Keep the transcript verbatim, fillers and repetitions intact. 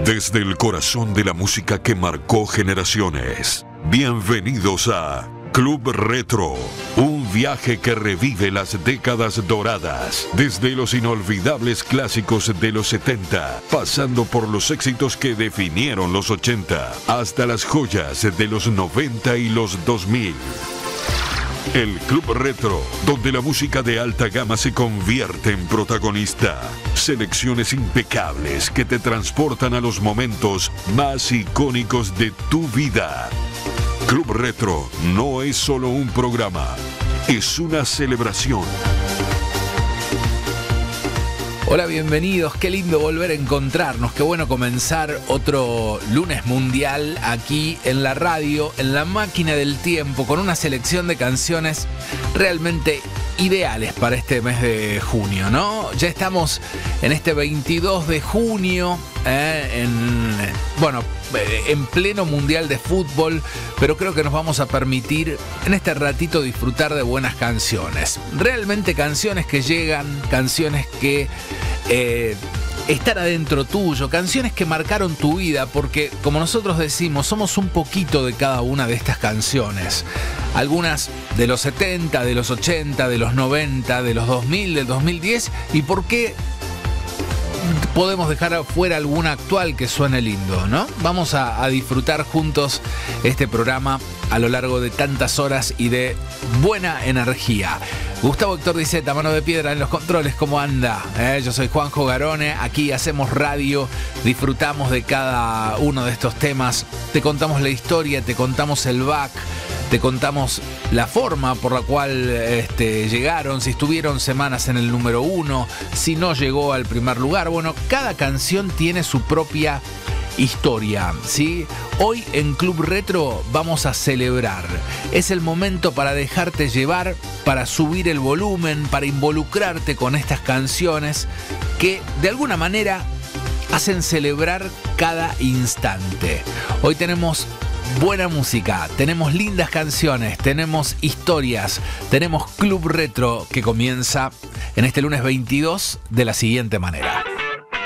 Desde el corazón de la música que marcó generaciones. Bienvenidos a Club Retro, un viaje que revive las décadas doradas, desde los inolvidables clásicos de los setenta, pasando por los éxitos que definieron los ochenta, hasta las joyas de los noventa y los dos mil. El Club Retro, donde la música de alta gama se convierte en protagonista. Selecciones impecables que te transportan a los momentos más icónicos de tu vida. Club Retro no es solo un programa, es una celebración. Hola, bienvenidos, qué lindo volver a encontrarnos, qué bueno comenzar otro lunes mundial aquí en la radio, en la máquina del tiempo, con una selección de canciones realmente ideales para este mes de junio, ¿no? Ya estamos en este veintidós de junio, eh, en, bueno, en pleno mundial de fútbol, pero creo que nos vamos a permitir en este ratito disfrutar de buenas canciones. Realmente canciones que llegan, canciones que eh, están adentro tuyo, canciones que marcaron tu vida, porque como nosotros decimos, somos un poquito de cada una de estas canciones. Algunas de los setenta, de los ochenta, de los noventa, de los dos mil, del dos mil diez, y por qué podemos dejar afuera alguna actual que suene lindo, ¿no? Vamos a, a disfrutar juntos este programa a lo largo de tantas horas y de buena energía. Gustavo Héctor Diceta, mano de piedra en los controles, ¿cómo anda? ¿Eh? Yo soy Juanjo Garone, aquí hacemos radio, disfrutamos de cada uno de estos temas, te contamos la historia, te contamos el back, te contamos la forma por la cual este, llegaron, si estuvieron semanas en el número uno, si no llegó al primer lugar. Bueno, cada canción tiene su propia historia, ¿sí? Hoy en Club Retro vamos a celebrar. Es el momento para dejarte llevar, para subir el volumen, para involucrarte con estas canciones que de alguna manera hacen celebrar cada instante. Hoy tenemos buena música, tenemos lindas canciones, tenemos historias, tenemos Club Retro que comienza en este lunes veintidós de la siguiente manera.